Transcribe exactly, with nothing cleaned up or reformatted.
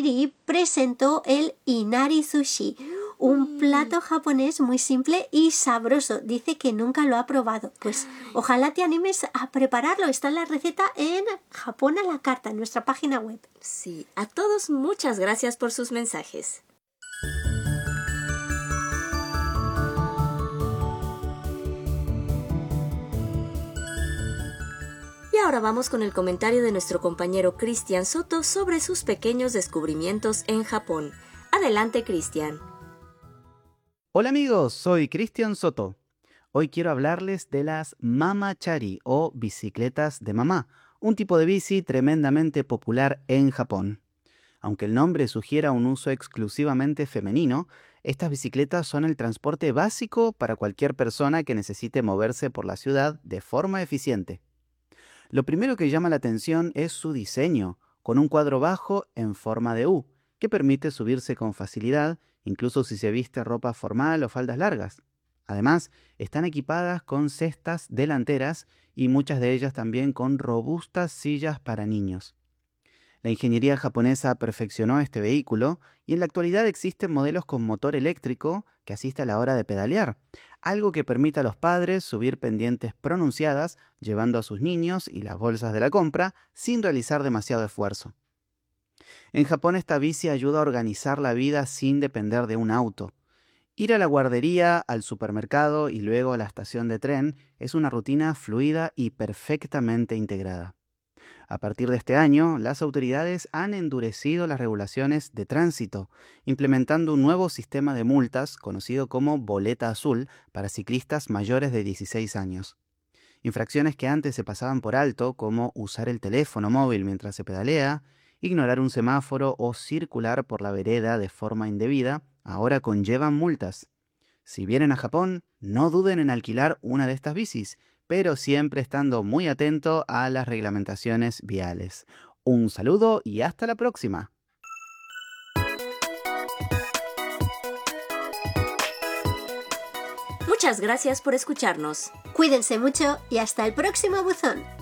Chiri presentó el Inari Sushi, un plato japonés muy simple y sabroso. Dice que nunca lo ha probado. Pues ojalá te animes a prepararlo. Está en la receta en Japón a la carta, en nuestra página web. Sí, a todos muchas gracias por sus mensajes. Y ahora vamos con el comentario de nuestro compañero Cristian Soto sobre sus pequeños descubrimientos en Japón. Adelante, Cristian. Hola amigos, soy Cristian Soto. Hoy quiero hablarles de las mamachari o bicicletas de mamá, un tipo de bici tremendamente popular en Japón. Aunque el nombre sugiera un uso exclusivamente femenino, estas bicicletas son el transporte básico para cualquier persona que necesite moverse por la ciudad de forma eficiente. Lo primero que llama la atención es su diseño, con un cuadro bajo en forma de U, que permite subirse con facilidad, incluso si se viste ropa formal o faldas largas. Además, están equipadas con cestas delanteras y muchas de ellas también con robustas sillas para niños. La ingeniería japonesa perfeccionó este vehículo y en la actualidad existen modelos con motor eléctrico que asiste a la hora de pedalear, algo que permite a los padres subir pendientes pronunciadas llevando a sus niños y las bolsas de la compra sin realizar demasiado esfuerzo. En Japón esta bici ayuda a organizar la vida sin depender de un auto. Ir a la guardería, al supermercado y luego a la estación de tren es una rutina fluida y perfectamente integrada. A partir de este año, las autoridades han endurecido las regulaciones de tránsito, implementando un nuevo sistema de multas conocido como boleta azul para ciclistas mayores de dieciséis años. Infracciones que antes se pasaban por alto, como usar el teléfono móvil mientras se pedalea, ignorar un semáforo o circular por la vereda de forma indebida, ahora conllevan multas. Si vienen a Japón, no duden en alquilar una de estas bicis, pero siempre estando muy atento a las reglamentaciones viales. Un saludo y hasta la próxima. Muchas gracias por escucharnos. Cuídense mucho y hasta el próximo buzón.